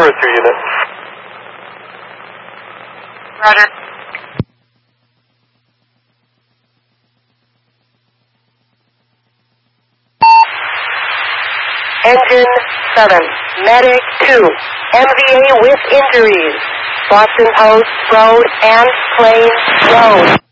2 unit. Roger. Engine 7, Medic 2, MVA with injuries. Boston Post Road and Plains Road.